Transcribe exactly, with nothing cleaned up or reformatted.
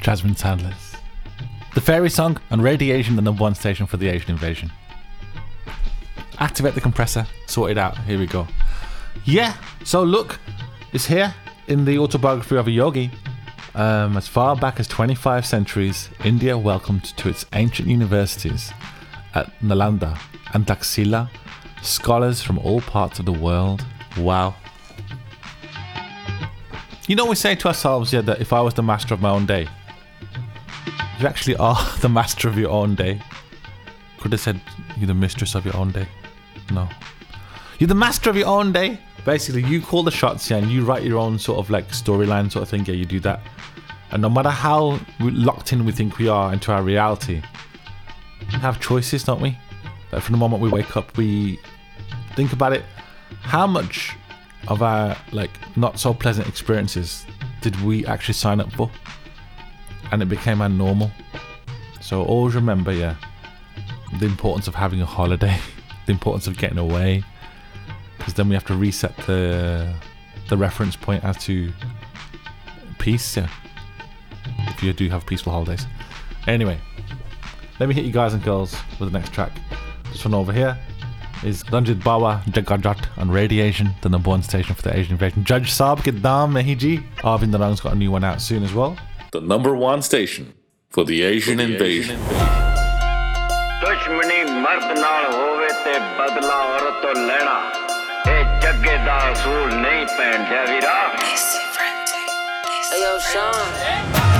Jasmine Sandler's The Fairy Song on Radiation, the number one station for the Asian invasion. Activate the compressor, sort it out, here we go. Yeah, so look, it's here in the autobiography of a yogi. Um, as far back as twenty-five centuries, India welcomed to its ancient universities at Nalanda and Taxila scholars from all parts of the world. Wow. You know, we say to ourselves, yeah, that if I was the master of my own day, you actually are the master of your own day. Could have said you're the mistress of your own day. No. You're the master of your own day. Basically, you call the shots, yeah, and you write your own sort of like storyline sort of thing. Yeah, you do that. And no matter how locked in we think we are into our reality, we have choices, don't we? Like from the moment we wake up, we think about it. How much of our like not so pleasant experiences did we actually sign up for? And it became our normal. So always remember, yeah, the importance of having a holiday, the importance of getting away, because then we have to reset the the reference point as to peace, yeah, if you do have peaceful holidays. Anyway, let me hit you guys and girls with the next track. This one over here is Ranjit Bawa Jagajat on Radiation, the number one station for the Asian invasion. Judge Saab ke daam nahi ji. Arvind Narang's got a new one out soon as well. The number one station for the Asian for the invasion. दुश्मनी मर्द नाल होवे ते बदला औरत तो लेना ए जग्गे दा असूल नहीं पैण दिया वीरा। Hey yo, Sean.